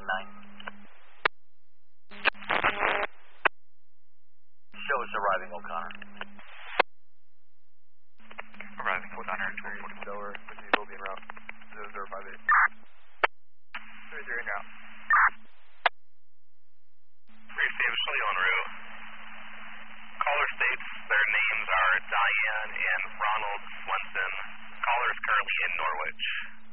Show us arriving, O'Connor. Arriving, O'Connor, 1240. Delaware, proceed, will be en route. 0058. 33 en route. Receive, show you en route. Caller states their names are Diane and Ronald Swenson. Caller is currently in Norwich.